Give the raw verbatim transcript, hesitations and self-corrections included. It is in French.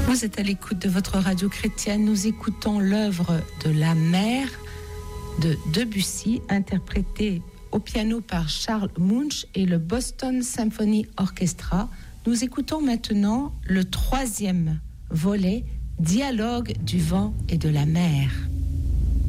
Vous êtes à l'écoute de votre radio chrétienne. Nous écoutons l'œuvre de La Mer de Debussy, interprétée au piano par Charles Munch et le Boston Symphony Orchestra. Nous écoutons maintenant le troisième volet, Dialogue du vent et de la mer.